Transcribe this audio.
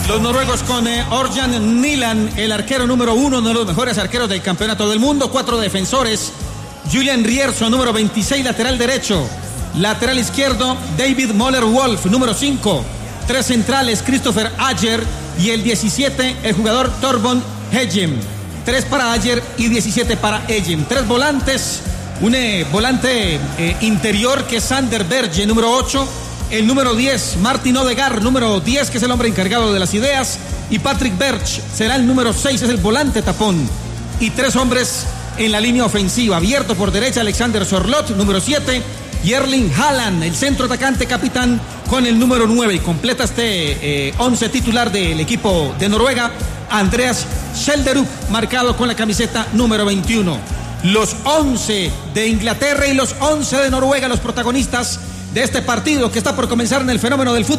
Los noruegos con Orjan Nilan, el arquero número 1, uno de los mejores arqueros del campeonato del mundo. 4 defensores. Julian Rierson, número 26, lateral derecho. Lateral izquierdo, David Moller-Wolf, número 5. 3 centrales, Christopher Ajer. Y el 17, el jugador Torborg Hegem. 3 para Ajer y 17 para Hegem. 3 volantes. Un volante interior que es Sander Berge, número 8. El número 10, Martin Odegaard, número 10, que es el hombre encargado de las ideas. Y Patrick Berch será el número 6, es el volante tapón. Y 3 hombres en la línea ofensiva. Abierto por derecha, Alexander Sorloth, número 7. Y Erling Haaland, el centro atacante capitán, con el número 9. Y completa este 11 titular del equipo de Noruega, Andreas Schjelderup, marcado con la camiseta número 21. Los 11 de Inglaterra y los 11 de Noruega, los protagonistas de este partido que está por comenzar en el fenómeno del fútbol.